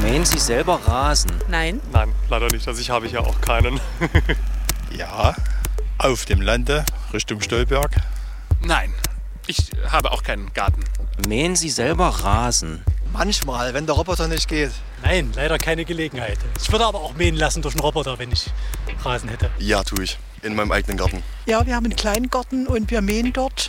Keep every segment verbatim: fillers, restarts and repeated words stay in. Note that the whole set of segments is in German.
Mähen Sie selber Rasen? Nein. Nein, leider nicht. Also ich habe hier auch keinen. Ja, auf dem Lande, Richtung Stolberg. Nein, ich habe auch keinen Garten. Mähen Sie selber Rasen? Manchmal, wenn der Roboter nicht geht. Nein, leider keine Gelegenheit. Ich würde aber auch mähen lassen durch einen Roboter, wenn ich Rasen hätte. Ja, tue ich. In meinem eigenen Garten. Ja, wir haben einen kleinen Garten und wir mähen dort.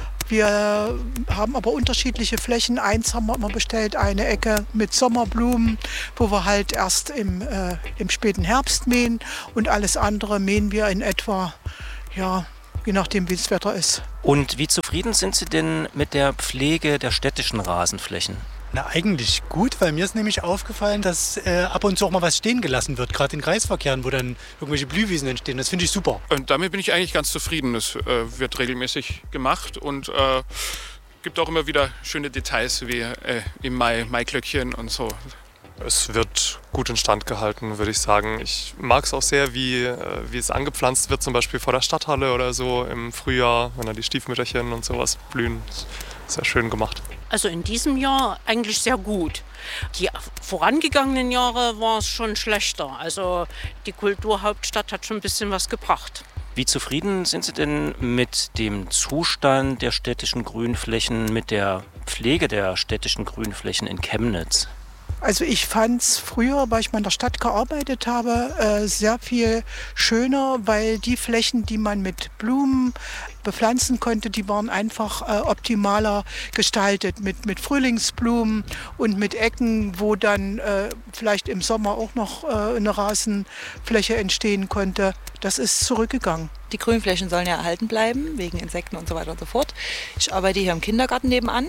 Wir haben aber unterschiedliche Flächen. Eins haben wir immer bestellt, eine Ecke mit Sommerblumen, wo wir halt erst im, äh, im späten Herbst mähen. Und alles andere mähen wir in etwa, ja, je nachdem wie das Wetter ist. Und wie zufrieden sind Sie denn mit der Pflege der städtischen Rasenflächen? Na, eigentlich gut, weil mir ist nämlich aufgefallen, dass äh, ab und zu auch mal was stehen gelassen wird, gerade in Kreisverkehren, wo dann irgendwelche Blühwiesen entstehen. Das finde ich super. Und damit bin ich eigentlich ganz zufrieden. Es äh, wird regelmäßig gemacht und äh, gibt auch immer wieder schöne Details wie äh, im Mai, Maiglöckchen und so. Es wird gut instand gehalten, würde ich sagen. Ich mag es auch sehr, wie, äh, wie es angepflanzt wird, zum Beispiel vor der Stadthalle oder so im Frühjahr, wenn da die Stiefmütterchen und sowas blühen. Sehr schön gemacht. Also in diesem Jahr eigentlich sehr gut. Die vorangegangenen Jahre war es schon schlechter. Also die Kulturhauptstadt hat schon ein bisschen was gebracht. Wie zufrieden sind Sie denn mit dem Zustand der städtischen Grünflächen, mit der Pflege der städtischen Grünflächen in Chemnitz? Also ich fand es früher, weil ich mal in der Stadt gearbeitet habe, äh, sehr viel schöner, weil die Flächen, die man mit Blumen bepflanzen konnte, die waren einfach äh, optimaler gestaltet mit, mit Frühlingsblumen und mit Ecken, wo dann äh, vielleicht im Sommer auch noch äh, eine Rasenfläche entstehen konnte. Das ist zurückgegangen. Die Grünflächen sollen ja erhalten bleiben, wegen Insekten und so weiter und so fort. Ich arbeite hier im Kindergarten nebenan.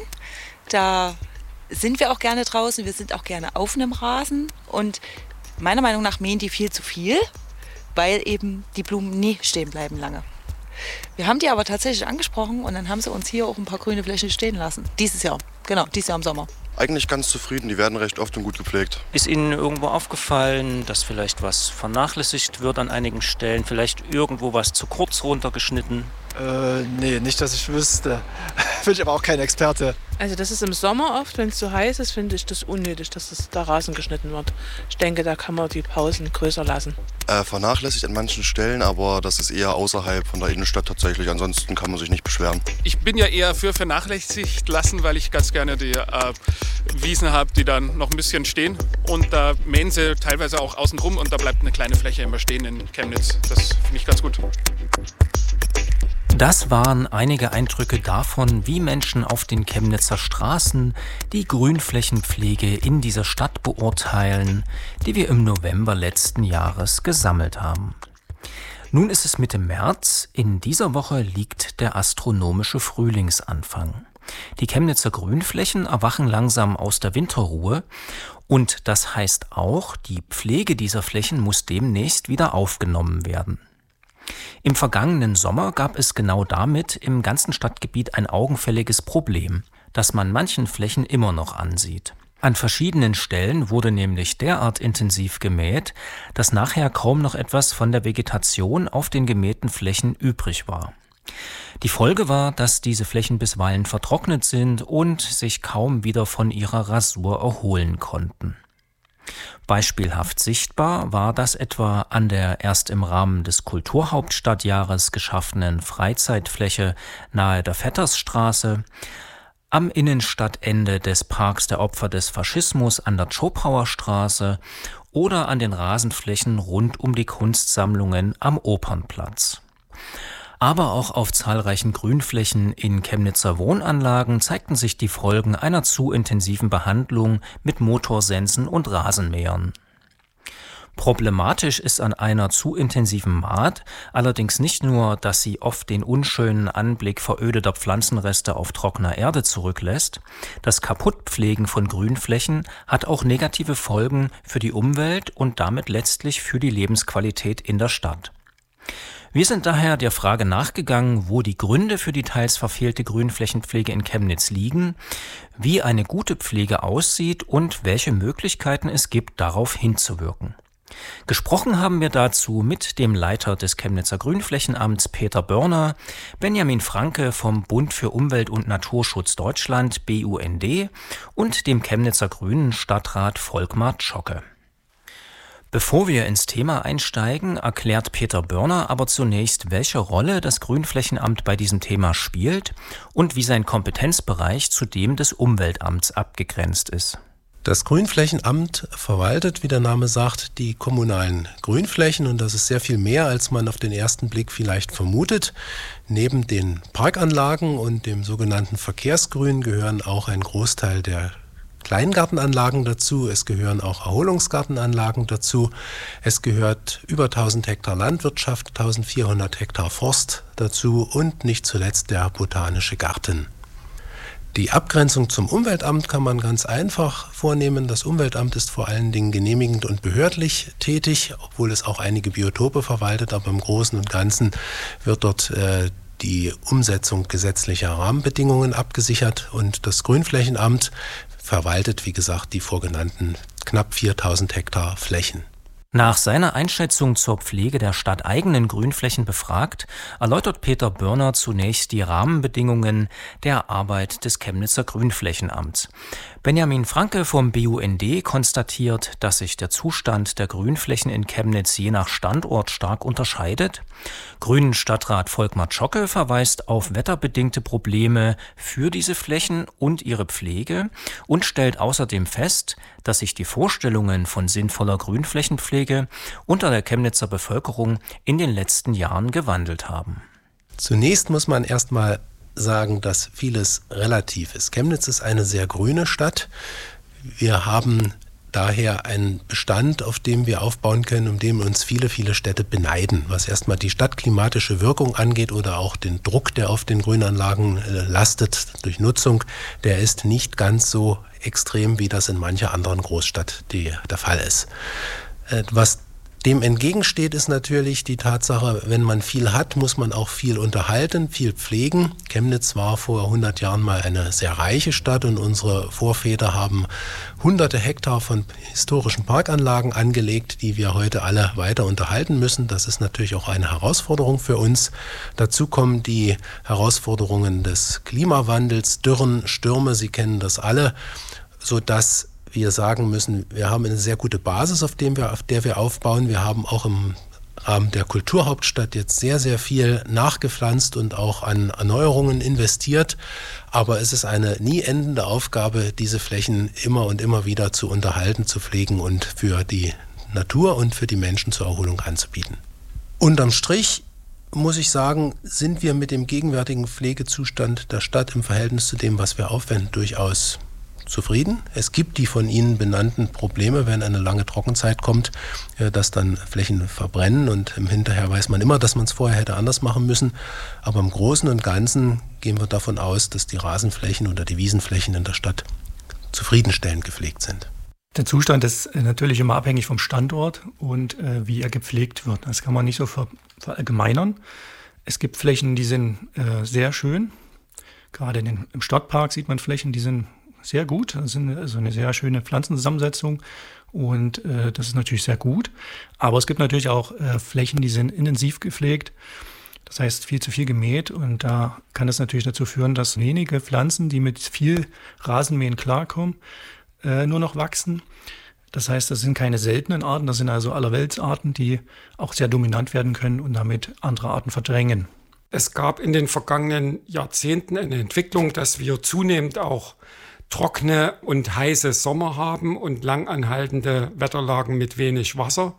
Da sind wir auch gerne draußen, wir sind auch gerne auf einem Rasen und meiner Meinung nach mähen die viel zu viel, weil eben die Blumen nie stehen bleiben lange. Wir haben die aber tatsächlich angesprochen und dann haben sie uns hier auch ein paar grüne Flächen stehen lassen. Dieses Jahr, genau, dieses Jahr im Sommer. Eigentlich ganz zufrieden, die werden recht oft und gut gepflegt. Ist Ihnen irgendwo aufgefallen, dass vielleicht was vernachlässigt wird an einigen Stellen, vielleicht irgendwo was zu kurz runtergeschnitten? Äh, nee, nicht, dass ich wüsste. Bin ich aber auch kein Experte. Also das ist im Sommer oft, wenn es zu heiß ist, finde ich das unnötig, dass das da Rasen geschnitten wird. Ich denke, da kann man die Pausen größer lassen. Äh, vernachlässigt an manchen Stellen, aber das ist eher außerhalb von der Innenstadt tatsächlich. Ansonsten kann man sich nicht beschweren. Ich bin ja eher für vernachlässigt lassen, weil ich ganz gerne die äh, Wiesen habe, die dann noch ein bisschen stehen. Und da mähen sie teilweise auch außen rum und da bleibt eine kleine Fläche immer stehen in Chemnitz. Das finde ich ganz gut. Das waren einige Eindrücke davon, wie Menschen auf den Chemnitzer Straßen die Grünflächenpflege in dieser Stadt beurteilen, die wir im November letzten Jahres gesammelt haben. Nun ist es Mitte März, in dieser Woche liegt der astronomische Frühlingsanfang. Die Chemnitzer Grünflächen erwachen langsam aus der Winterruhe und das heißt auch, die Pflege dieser Flächen muss demnächst wieder aufgenommen werden. Im vergangenen Sommer gab es genau damit im ganzen Stadtgebiet ein augenfälliges Problem, das man manchen Flächen immer noch ansieht. An verschiedenen Stellen wurde nämlich derart intensiv gemäht, dass nachher kaum noch etwas von der Vegetation auf den gemähten Flächen übrig war. Die Folge war, dass diese Flächen bisweilen vertrocknet sind und sich kaum wieder von ihrer Rasur erholen konnten. Beispielhaft sichtbar war das etwa an der erst im Rahmen des Kulturhauptstadtjahres geschaffenen Freizeitfläche nahe der Vettersstraße, am Innenstadtende des Parks der Opfer des Faschismus an der Tschopauer Straße oder an den Rasenflächen rund um die Kunstsammlungen am Opernplatz. Aber auch auf zahlreichen Grünflächen in Chemnitzer Wohnanlagen zeigten sich die Folgen einer zu intensiven Behandlung mit Motorsensen und Rasenmähern. Problematisch ist an einer zu intensiven Maat allerdings nicht nur, dass sie oft den unschönen Anblick verödeter Pflanzenreste auf trockener Erde zurücklässt, das Kaputtpflegen von Grünflächen hat auch negative Folgen für die Umwelt und damit letztlich für die Lebensqualität in der Stadt. Wir sind daher der Frage nachgegangen, wo die Gründe für die teils verfehlte Grünflächenpflege in Chemnitz liegen, wie eine gute Pflege aussieht und welche Möglichkeiten es gibt, darauf hinzuwirken. Gesprochen haben wir dazu mit dem Leiter des Chemnitzer Grünflächenamts Peter Börner, Benjamin Franke vom Bund für Umwelt und Naturschutz Deutschland B U N D und dem Chemnitzer Grünen Stadtrat Volkmar Zschocke. Bevor wir ins Thema einsteigen, erklärt Peter Börner aber zunächst, welche Rolle das Grünflächenamt bei diesem Thema spielt und wie sein Kompetenzbereich zu dem des Umweltamts abgegrenzt ist. Das Grünflächenamt verwaltet, wie der Name sagt, die kommunalen Grünflächen und das ist sehr viel mehr, als man auf den ersten Blick vielleicht vermutet. Neben den Parkanlagen und dem sogenannten Verkehrsgrün gehören auch ein Großteil der Kleingartenanlagen dazu, es gehören auch Erholungsgartenanlagen dazu, es gehört über tausend Hektar Landwirtschaft, eintausendvierhundert Hektar Forst dazu und nicht zuletzt der Botanische Garten. Die Abgrenzung zum Umweltamt kann man ganz einfach vornehmen. Das Umweltamt ist vor allen Dingen genehmigend und behördlich tätig, obwohl es auch einige Biotope verwaltet, aber im Großen und Ganzen wird dort äh, die Umsetzung gesetzlicher Rahmenbedingungen abgesichert und das Grünflächenamt verwaltet, wie gesagt, die vorgenannten knapp viertausend Hektar Flächen. Nach seiner Einschätzung zur Pflege der stadteigenen Grünflächen befragt, erläutert Peter Börner zunächst die Rahmenbedingungen der Arbeit des Chemnitzer Grünflächenamts. Benjamin Franke vom B U N D konstatiert, dass sich der Zustand der Grünflächen in Chemnitz je nach Standort stark unterscheidet. Grünen Stadtrat Volkmar Zschocke verweist auf wetterbedingte Probleme für diese Flächen und ihre Pflege und stellt außerdem fest, dass sich die Vorstellungen von sinnvoller Grünflächenpflege unter der Chemnitzer Bevölkerung in den letzten Jahren gewandelt haben. Zunächst muss man erstmal sagen, dass vieles relativ ist. Chemnitz ist eine sehr grüne Stadt. Wir haben daher einen Bestand, auf dem wir aufbauen können, um den uns viele, viele Städte beneiden. Was erstmal die stadtklimatische Wirkung angeht oder auch den Druck, der auf den Grünanlagen äh, lastet durch Nutzung, der ist nicht ganz so extrem, wie das in mancher anderen Großstadt die, der Fall ist. Äh, was dem entgegensteht, ist natürlich die Tatsache, wenn man viel hat, muss man auch viel unterhalten, viel pflegen. Chemnitz war vor hundert Jahren mal eine sehr reiche Stadt und unsere Vorväter haben hunderte Hektar von historischen Parkanlagen angelegt, die wir heute alle weiter unterhalten müssen. Das ist natürlich auch eine Herausforderung für uns. Dazu kommen die Herausforderungen des Klimawandels, Dürren, Stürme, Sie kennen das alle, sodass wir sagen müssen, wir haben eine sehr gute Basis, auf, dem wir, auf der wir aufbauen. Wir haben auch im Rahmen der Kulturhauptstadt jetzt sehr, sehr viel nachgepflanzt und auch an Erneuerungen investiert. Aber es ist eine nie endende Aufgabe, diese Flächen immer und immer wieder zu unterhalten, zu pflegen und für die Natur und für die Menschen zur Erholung anzubieten. Unterm Strich muss ich sagen, sind wir mit dem gegenwärtigen Pflegezustand der Stadt im Verhältnis zu dem, was wir aufwenden, durchaus zufrieden. Es gibt die von Ihnen benannten Probleme, wenn eine lange Trockenzeit kommt, dass dann Flächen verbrennen und im Hinterher weiß man immer, dass man es vorher hätte anders machen müssen. Aber im Großen und Ganzen gehen wir davon aus, dass die Rasenflächen oder die Wiesenflächen in der Stadt zufriedenstellend gepflegt sind. Der Zustand ist natürlich immer abhängig vom Standort und äh, wie er gepflegt wird. Das kann man nicht so ver- verallgemeinern. Es gibt Flächen, die sind äh, sehr schön. Gerade in den, im Stadtpark sieht man Flächen, die sind sehr gut. Das ist eine, also eine sehr schöne Pflanzenzusammensetzung und äh, das ist natürlich sehr gut. Aber es gibt natürlich auch äh, Flächen, die sind intensiv gepflegt. Das heißt, viel zu viel gemäht und da kann es natürlich dazu führen, dass wenige Pflanzen, die mit viel Rasenmähen klarkommen, äh, nur noch wachsen. Das heißt, das sind keine seltenen Arten, das sind also Allerweltsarten, die auch sehr dominant werden können und damit andere Arten verdrängen. Es gab in den vergangenen Jahrzehnten eine Entwicklung, dass wir zunehmend auch trockene und heiße Sommer haben und langanhaltende Wetterlagen mit wenig Wasser.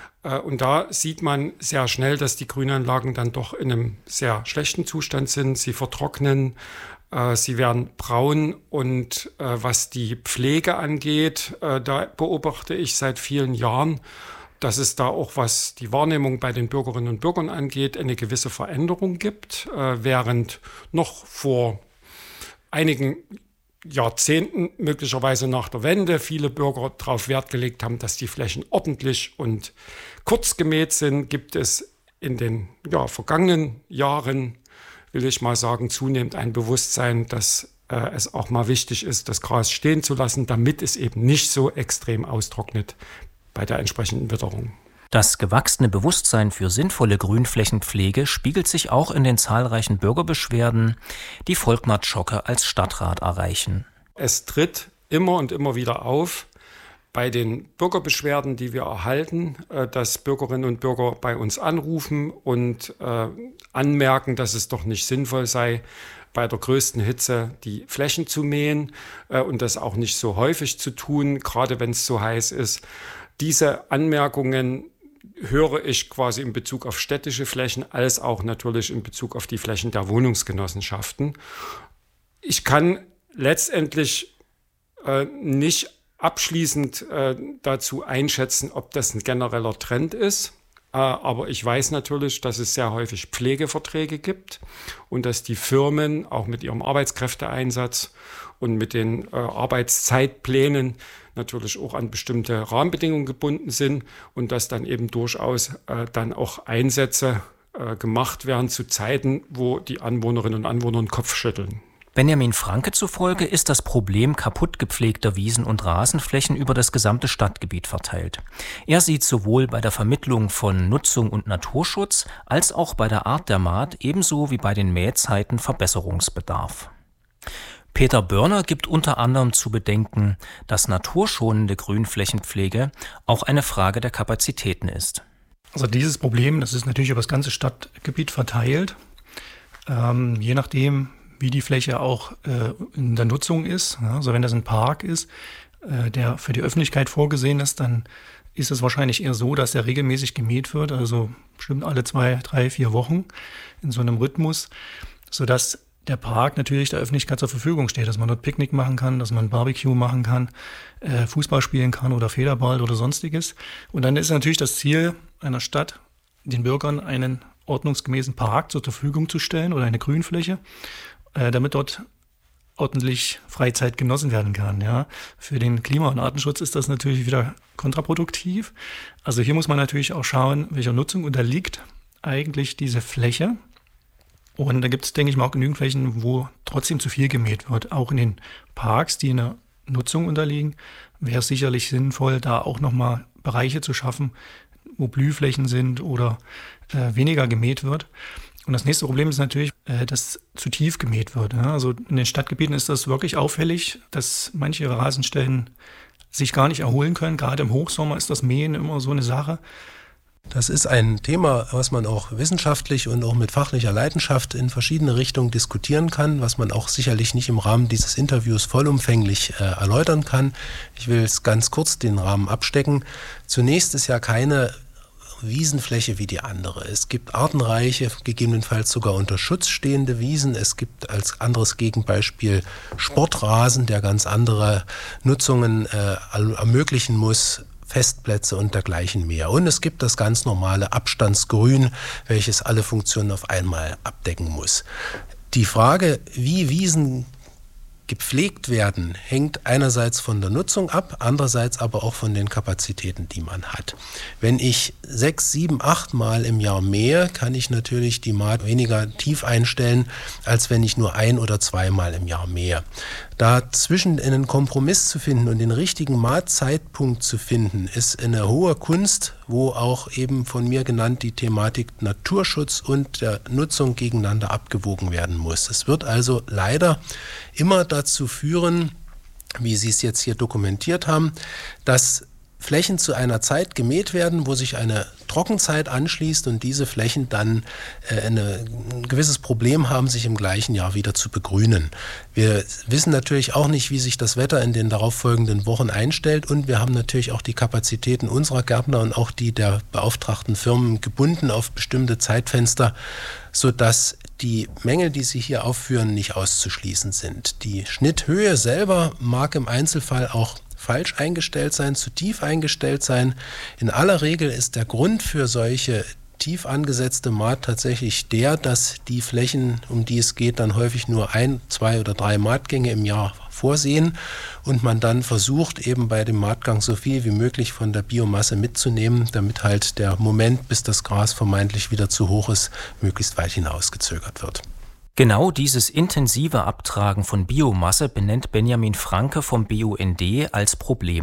Und da sieht man sehr schnell, dass die Grünanlagen dann doch in einem sehr schlechten Zustand sind. Sie vertrocknen, sie werden braun und was die Pflege angeht, da beobachte ich seit vielen Jahren, dass es da auch, was die Wahrnehmung bei den Bürgerinnen und Bürgern angeht, eine gewisse Veränderung gibt, während noch vor einigen Jahrzehnten, möglicherweise nach der Wende, viele Bürger darauf Wert gelegt haben, dass die Flächen ordentlich und kurz gemäht sind, gibt es in den ja, vergangenen Jahren, will ich mal sagen, zunehmend ein Bewusstsein, dass äh, es auch mal wichtig ist, das Gras stehen zu lassen, damit es eben nicht so extrem austrocknet bei der entsprechenden Witterung. Das gewachsene Bewusstsein für sinnvolle Grünflächenpflege spiegelt sich auch in den zahlreichen Bürgerbeschwerden, die Volkmar Zschocke als Stadtrat erreichen. Es tritt immer und immer wieder auf bei den Bürgerbeschwerden, die wir erhalten, dass Bürgerinnen und Bürger bei uns anrufen und äh, anmerken, dass es doch nicht sinnvoll sei, bei der größten Hitze die Flächen zu mähen äh, und das auch nicht so häufig zu tun, gerade wenn es so heiß ist. Diese Anmerkungen höre ich quasi in Bezug auf städtische Flächen, als auch natürlich in Bezug auf die Flächen der Wohnungsgenossenschaften. Ich kann letztendlich äh, nicht abschließend äh, dazu einschätzen, ob das ein genereller Trend ist. Äh, aber ich weiß natürlich, dass es sehr häufig Pflegeverträge gibt und dass die Firmen auch mit ihrem Arbeitskräfteeinsatz und mit den äh, Arbeitszeitplänen natürlich auch an bestimmte Rahmenbedingungen gebunden sind und dass dann eben durchaus äh, dann auch Einsätze äh, gemacht werden zu Zeiten, wo die Anwohnerinnen und Anwohner den Kopf schütteln. Benjamin Franke zufolge ist das Problem kaputt gepflegter Wiesen und Rasenflächen über das gesamte Stadtgebiet verteilt. Er sieht sowohl bei der Vermittlung von Nutzung und Naturschutz als auch bei der Art der Maat ebenso wie bei den Mähzeiten Verbesserungsbedarf. Peter Börner gibt unter anderem zu bedenken, dass naturschonende Grünflächenpflege auch eine Frage der Kapazitäten ist. Also dieses Problem, das ist natürlich über das ganze Stadtgebiet verteilt. Ähm, je nachdem, wie die Fläche auch äh, in der Nutzung ist. Ja, also wenn das ein Park ist, äh, der für die Öffentlichkeit vorgesehen ist, dann ist es wahrscheinlich eher so, dass er regelmäßig gemäht wird, also bestimmt alle zwei, drei, vier Wochen in so einem Rhythmus, sodass der Park natürlich der Öffentlichkeit zur Verfügung steht, dass man dort Picknick machen kann, dass man Barbecue machen kann, äh, Fußball spielen kann oder Federball oder sonstiges. Und dann ist natürlich das Ziel einer Stadt, den Bürgern einen ordnungsgemäßen Park zur Verfügung zu stellen oder eine Grünfläche, äh, damit dort ordentlich Freizeit genossen werden kann. Ja. Für den Klima- und Artenschutz ist das natürlich wieder kontraproduktiv. Also hier muss man natürlich auch schauen, welcher Nutzung unterliegt eigentlich diese Fläche. Und da gibt es, denke ich mal, auch genügend Flächen, wo trotzdem zu viel gemäht wird. Auch in den Parks, die in der Nutzung unterliegen, wäre es sicherlich sinnvoll, da auch nochmal Bereiche zu schaffen, wo Blühflächen sind oder äh, weniger gemäht wird. Und das nächste Problem ist natürlich, äh, dass zu tief gemäht wird. Ja? Also in den Stadtgebieten ist das wirklich auffällig, dass manche Rasenstellen sich gar nicht erholen können. Gerade im Hochsommer ist das Mähen immer so eine Sache. Das ist ein Thema, was man auch wissenschaftlich und auch mit fachlicher Leidenschaft in verschiedene Richtungen diskutieren kann, was man auch sicherlich nicht im Rahmen dieses Interviews vollumfänglich äh, erläutern kann. Ich will es ganz kurz den Rahmen abstecken. Zunächst ist ja keine Wiesenfläche wie die andere. Es gibt artenreiche, gegebenenfalls sogar unter Schutz stehende Wiesen. Es gibt als anderes Gegenbeispiel Sportrasen, der ganz andere Nutzungen äh, ermöglichen muss, Festplätze und dergleichen mehr. Und es gibt das ganz normale Abstandsgrün, welches alle Funktionen auf einmal abdecken muss. Die Frage, wie Wiesen gepflegt werden, hängt einerseits von der Nutzung ab, andererseits aber auch von den Kapazitäten, die man hat. Wenn ich sechs, sieben, acht Mal im Jahr mähe, kann ich natürlich die Maat weniger tief einstellen, als wenn ich nur ein- oder zweimal im Jahr mähe. Dazwischen einen Kompromiss zu finden und den richtigen Maatzeitpunkt zu finden, ist eine hohe Kunst, wo auch eben von mir genannt die Thematik Naturschutz und der Nutzung gegeneinander abgewogen werden muss. Es wird also leider immer dazu führen, wie Sie es jetzt hier dokumentiert haben, dass Flächen zu einer Zeit gemäht werden, wo sich eine Trockenzeit anschließt und diese Flächen dann äh, eine, ein gewisses Problem haben, sich im gleichen Jahr wieder zu begrünen. Wir wissen natürlich auch nicht, wie sich das Wetter in den darauffolgenden Wochen einstellt und wir haben natürlich auch die Kapazitäten unserer Gärtner und auch die der beauftragten Firmen gebunden auf bestimmte Zeitfenster, sodass die Mängel, die Sie hier aufführen, nicht auszuschließen sind. Die Schnitthöhe selber mag im Einzelfall auch falsch eingestellt sein, zu tief eingestellt sein. In aller Regel ist der Grund für solche tief angesetzte Maat tatsächlich der, dass die Flächen, um die es geht, dann häufig nur ein, zwei oder drei Maatgänge im Jahr vorsehen und man dann versucht, eben bei dem Maatgang so viel wie möglich von der Biomasse mitzunehmen, damit halt der Moment, bis das Gras vermeintlich wieder zu hoch ist, möglichst weit hinausgezögert wird. Genau dieses intensive Abtragen von Biomasse benennt Benjamin Franke vom B U N D als Problem.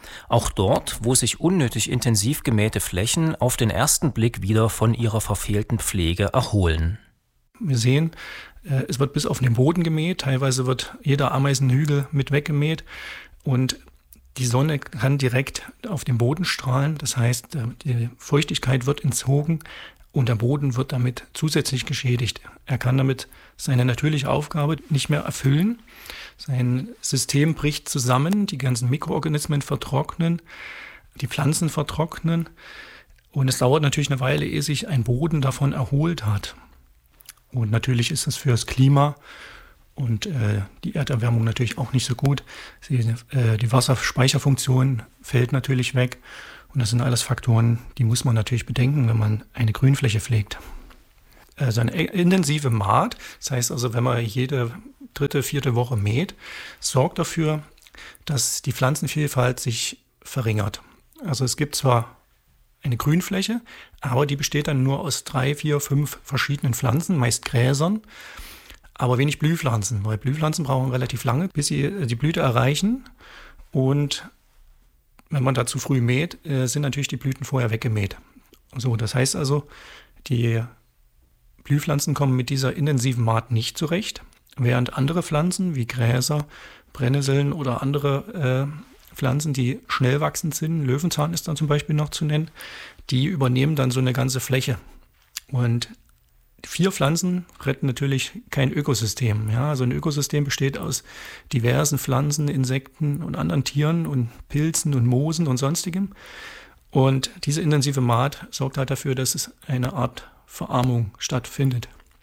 Auch dort, wo sich unnötig intensiv gemähte Flächen auf den ersten Blick wieder von ihrer verfehlten Pflege erholen. Wir sehen, es wird bis auf den Boden gemäht, teilweise wird jeder Ameisenhügel mit weggemäht und die Sonne kann direkt auf den Boden strahlen, das heißt, die Feuchtigkeit wird entzogen und der Boden wird damit zusätzlich geschädigt. Er kann damit seine natürliche Aufgabe nicht mehr erfüllen. Sein System bricht zusammen, die ganzen Mikroorganismen vertrocknen, die Pflanzen vertrocknen und es dauert natürlich eine Weile, ehe sich ein Boden davon erholt hat. Und natürlich ist das für das Klima und äh, die Erderwärmung natürlich auch nicht so gut. Sie, äh, die Wasserspeicherfunktion fällt natürlich weg. Und das sind alles Faktoren, die muss man natürlich bedenken, wenn man eine Grünfläche pflegt. Also eine intensive Maat, das heißt also, wenn man jede dritte, vierte Woche mäht, sorgt dafür, dass die Pflanzenvielfalt sich verringert. Also es gibt zwar eine Grünfläche, aber die besteht dann nur aus drei, vier, fünf verschiedenen Pflanzen, meist Gräsern, aber wenig Blühpflanzen, weil Blühpflanzen brauchen relativ lange, bis sie die Blüte erreichen. Und wenn man da zu früh mäht, sind natürlich die Blüten vorher weggemäht. So, das heißt also, die Blühpflanzen kommen mit dieser intensiven Maat nicht zurecht, während andere Pflanzen wie Gräser, Brennnesseln oder andere äh, Pflanzen, die schnell wachsend sind, Löwenzahn ist dann zum Beispiel noch zu nennen, die übernehmen dann so eine ganze Fläche. Und vier Pflanzen retten natürlich kein Ökosystem. Ja, also ein Ökosystem besteht aus diversen Pflanzen, Insekten und anderen Tieren und Pilzen und Moosen und sonstigem. Und diese intensive Maat sorgt halt dafür, dass es eine Art Verarmung stattfindet.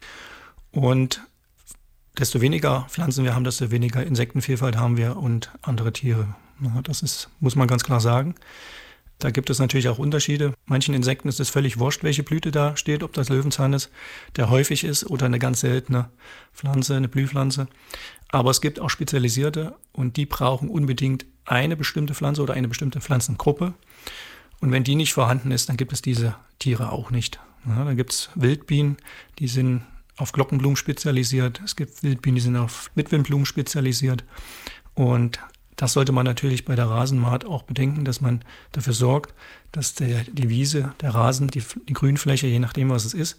Und desto weniger Pflanzen wir haben, desto weniger Insektenvielfalt haben wir und andere Tiere. Ja, das ist, muss man ganz klar sagen. Da gibt es natürlich auch Unterschiede. Manchen Insekten ist es völlig wurscht, welche Blüte da steht, ob das Löwenzahn ist, der häufig ist, oder eine ganz seltene Pflanze, eine Blühpflanze. Aber es gibt auch spezialisierte und die brauchen unbedingt eine bestimmte Pflanze oder eine bestimmte Pflanzengruppe. Und wenn die nicht vorhanden ist, dann gibt es diese Tiere auch nicht. Ja, dann gibt es Wildbienen, die sind auf Glockenblumen spezialisiert. Es gibt Wildbienen, die sind auf Witwenblumen spezialisiert. Und das sollte man natürlich bei der Rasenmaat auch bedenken, dass man dafür sorgt, dass der, die Wiese, der Rasen, die, die Grünfläche, je nachdem was es ist,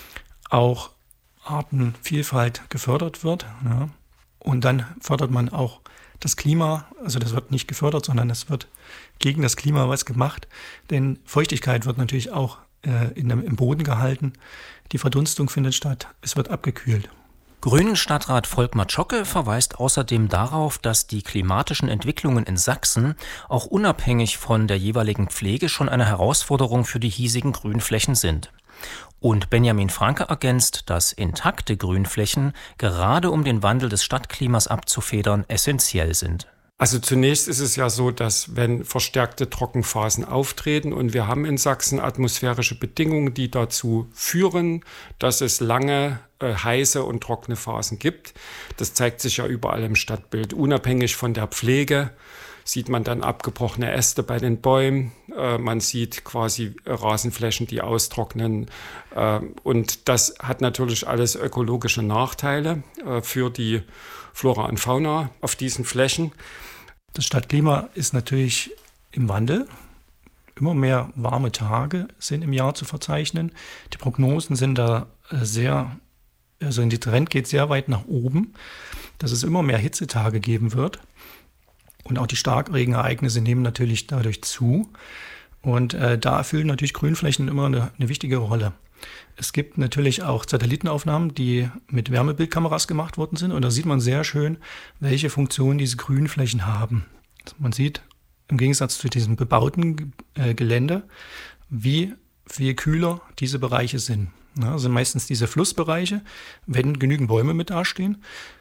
auch Artenvielfalt gefördert wird. Ja. Und dann fördert man auch das Klima, also das wird nicht gefördert, sondern es wird gegen das Klima was gemacht. Denn Feuchtigkeit wird natürlich auch äh, in dem, im Boden gehalten. Die Verdunstung findet statt, es wird abgekühlt. Grünen-Stadtrat Volkmar Zschocke verweist außerdem darauf, dass die klimatischen Entwicklungen in Sachsen auch unabhängig von der jeweiligen Pflege schon eine Herausforderung für die hiesigen Grünflächen sind. Und Benjamin Franke ergänzt, dass intakte Grünflächen, gerade um den Wandel des Stadtklimas abzufedern, essentiell sind. Also zunächst ist es ja so, dass wenn verstärkte Trockenphasen auftreten und wir haben in Sachsen atmosphärische Bedingungen, die dazu führen, dass es lange äh, heiße und trockene Phasen gibt. Das zeigt sich ja überall im Stadtbild. Unabhängig von der Pflege sieht man dann abgebrochene Äste bei den Bäumen. Äh, man sieht quasi äh, Rasenflächen, die austrocknen. Äh, und das hat natürlich alles ökologische Nachteile äh, für die Flora und Fauna auf diesen Flächen. Das Stadtklima ist natürlich im Wandel. Immer mehr warme Tage sind im Jahr zu verzeichnen. Die Prognosen sind da sehr, also der Trend geht sehr weit nach oben, dass es immer mehr Hitzetage geben wird. Und auch die Starkregenereignisse nehmen natürlich dadurch zu. Und äh, da erfüllen natürlich Grünflächen immer eine, eine wichtige Rolle. Es gibt natürlich auch Satellitenaufnahmen, die mit Wärmebildkameras gemacht worden sind. Und da sieht man sehr schön, welche Funktion diese Grünflächen haben. Also man sieht im Gegensatz zu diesem bebauten äh, Gelände, wie viel kühler diese Bereiche sind. Ja, das sind meistens diese Flussbereiche, wenn genügend Bäume mit dastehen.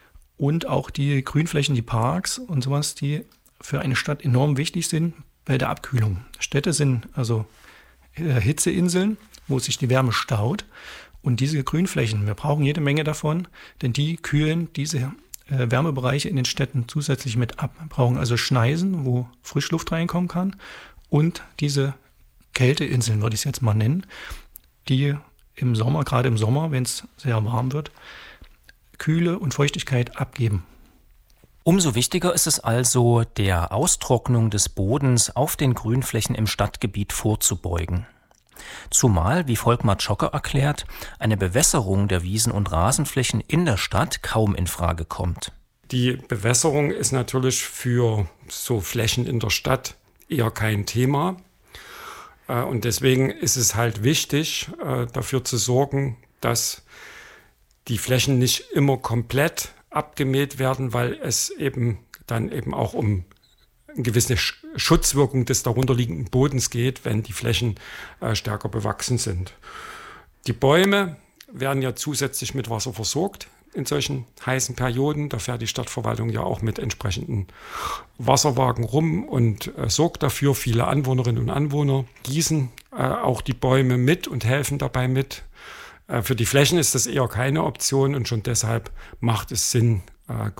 Und auch die Grünflächen, die Parks und sowas, die für eine Stadt enorm wichtig sind bei der Abkühlung. Städte sind also äh, Hitzeinseln, wo sich die Wärme staut. Und diese Grünflächen, wir brauchen jede Menge davon, denn die kühlen diese äh, Wärmebereiche in den Städten zusätzlich mit ab. Wir brauchen also Schneisen, wo Frischluft reinkommen kann, und diese Kälteinseln, würde ich es jetzt mal nennen, die im Sommer, gerade im Sommer, wenn es sehr warm wird, Kühle und Feuchtigkeit abgeben. Umso wichtiger ist es also, der Austrocknung des Bodens auf den Grünflächen im Stadtgebiet vorzubeugen. Zumal, wie Volkmar Tschocker erklärt, eine Bewässerung der Wiesen und Rasenflächen in der Stadt kaum in Frage kommt. Die Bewässerung ist natürlich für so Flächen in der Stadt eher kein Thema. Und deswegen ist es halt wichtig, dafür zu sorgen, dass die Flächen nicht immer komplett abgemäht werden, weil es eben dann eben auch um eine gewisse Schutzwirkung des darunterliegenden Bodens geht, wenn die Flächen äh, stärker bewachsen sind. Die Bäume werden ja zusätzlich mit Wasser versorgt in solchen heißen Perioden. Da fährt die Stadtverwaltung ja auch mit entsprechenden Wasserwagen rum und äh, sorgt dafür. Viele Anwohnerinnen und Anwohner gießen äh, auch die Bäume mit und helfen dabei mit. Für die Flächen ist das eher keine Option und schon deshalb macht es Sinn,